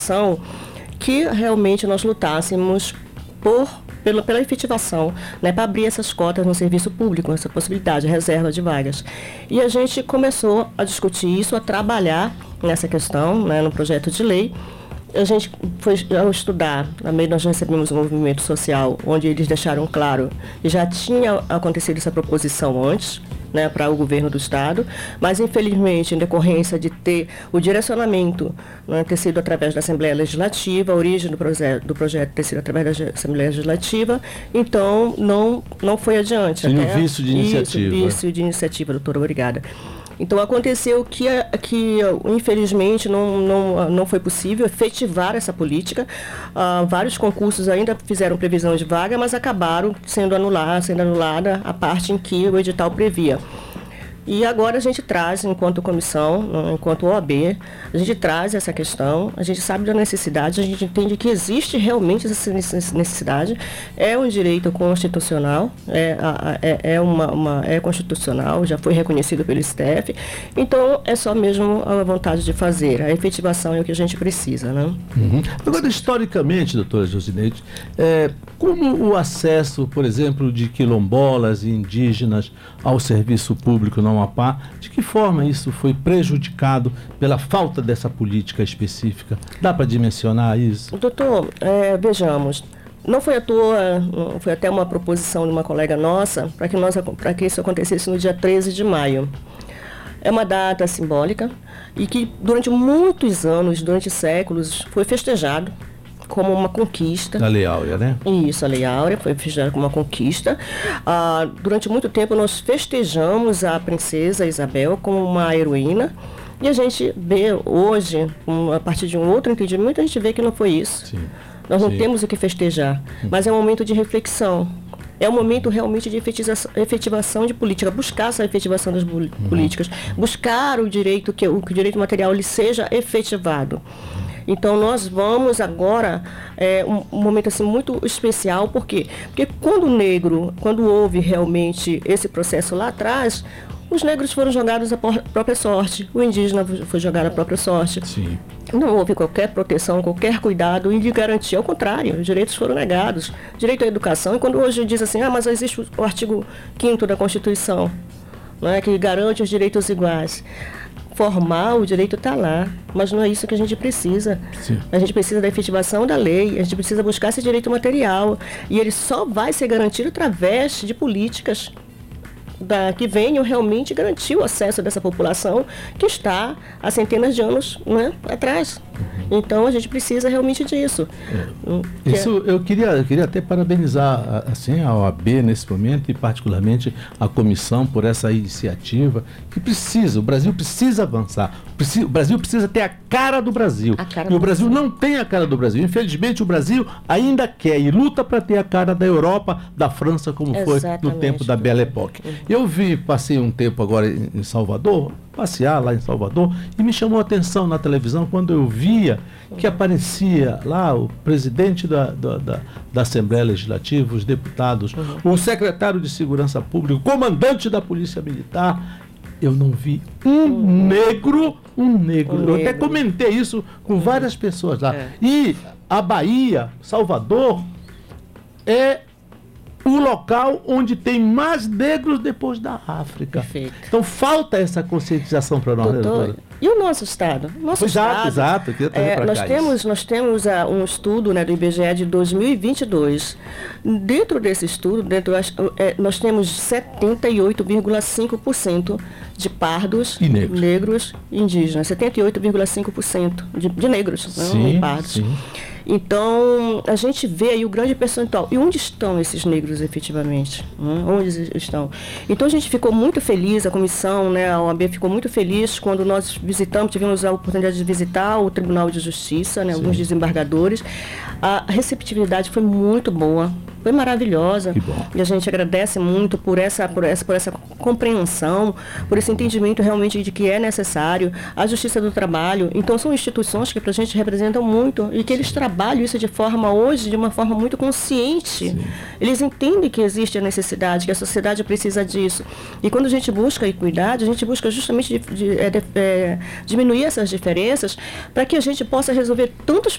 que realmente nós lutássemos pela efetivação, né, para abrir essas cotas no serviço público, essa possibilidade, reserva de vagas. E a gente começou a discutir isso, a trabalhar nessa questão, né, no projeto de lei. A gente foi ao estudar, também nós recebemos um movimento social, onde eles deixaram claro que já tinha acontecido essa proposição antes, né, para o governo do Estado, mas infelizmente, em decorrência de ter o direcionamento, né, ter sido através da Assembleia Legislativa, a origem do projeto ter sido através da Assembleia Legislativa, então não foi adiante. Tinha um vício de iniciativa. Isso, vício de iniciativa, doutora, obrigada. Então, aconteceu que infelizmente, não foi possível efetivar essa política. Vários concursos ainda fizeram previsão de vaga, mas acabaram sendo anulada a parte em que o edital previa. E agora a gente traz, enquanto comissão, enquanto OAB, a gente traz essa questão, a gente sabe da necessidade, a gente entende que existe realmente essa necessidade, é um direito constitucional, é constitucional, já foi reconhecido pelo STF, então é só mesmo a vontade de fazer, a efetivação é o que a gente precisa, né? Uhum. Agora, historicamente, doutora Josineide, como o acesso, por exemplo, de quilombolas e indígenas ao serviço público no Amapá, de que forma isso foi prejudicado pela falta dessa política específica? Dá para dimensionar isso? Doutor, vejamos, não foi à toa, foi até uma proposição de uma colega nossa, para que isso acontecesse no dia 13 de maio. É uma data simbólica e que durante muitos anos, durante séculos, foi festejado como uma conquista. A Lei Áurea, né? Isso, a Lei Áurea foi festejada como uma conquista. Durante muito tempo nós festejamos a princesa Isabel como uma heroína. E a gente vê hoje, a partir de um outro entendimento, a gente vê que não foi isso. Sim. Nós não temos o que festejar, mas é um momento de reflexão. É um momento realmente de efetivação de política, buscar essa efetivação das políticas, buscar o direito, que o direito material ele seja efetivado. Então, nós vamos agora, um momento assim, muito especial, por quê? Porque quando houve realmente esse processo lá atrás, os negros foram jogados à própria sorte, o indígena foi jogado à própria sorte. Sim. Não houve qualquer proteção, qualquer cuidado de garantia, ao contrário, os direitos foram negados. Direito à educação, e quando hoje diz assim, mas existe o artigo 5º da Constituição, né, que garante os direitos iguais. Formal, o direito está lá, mas não é isso que a gente precisa. Sim. A gente precisa da efetivação da lei, a gente precisa buscar esse direito material, e ele só vai ser garantido através de políticas que venham realmente garantir o acesso dessa população que está há centenas de anos, né, atrás. Então a gente precisa realmente disso. Isso eu queria até parabenizar assim, a OAB nesse momento e particularmente a comissão por essa iniciativa que o Brasil precisa avançar. O Brasil precisa ter a cara do Brasil. E o Brasil não tem a cara do Brasil. Infelizmente o Brasil ainda quer e luta para ter a cara da Europa, da França, como foi no tempo da Belle Époque. Eu passei um tempo agora em Salvador, passear lá em Salvador, e me chamou a atenção na televisão quando eu via que aparecia lá o presidente da Assembleia Legislativa, os deputados, o secretário de Segurança Pública, o comandante da Polícia Militar. Eu não vi um negro. Eu até comentei isso com várias pessoas lá. E a Bahia, Salvador, é o local onde tem mais negros depois da África. Perfeito. Então falta essa conscientização para nós, doutora. E o nosso estado? Exato. Eu queria trazer para cá nós temos um estudo, né, do IBGE de 2022. Dentro desse estudo, nós temos 78,5% de pardos e negros e indígenas. 78,5% de negros, sim, e pardos. Sim. Então, a gente vê aí o grande percentual. E onde estão esses negros, efetivamente? Onde estão? Então, a gente ficou muito feliz, a comissão, né, a OAB ficou muito feliz quando nós tivemos a oportunidade de visitar o Tribunal de Justiça, né, alguns desembargadores. A receptividade foi muito boa. foi maravilhosa. Que bom. E a gente agradece muito por essa compreensão, por esse entendimento realmente de que é necessário. A Justiça do Trabalho, então são instituições que para a gente representam muito e que eles trabalham isso de uma forma muito consciente. Sim. Eles entendem que existe a necessidade, que a sociedade precisa disso. E quando a gente busca equidade, a gente busca justamente diminuir essas diferenças para que a gente possa resolver tantos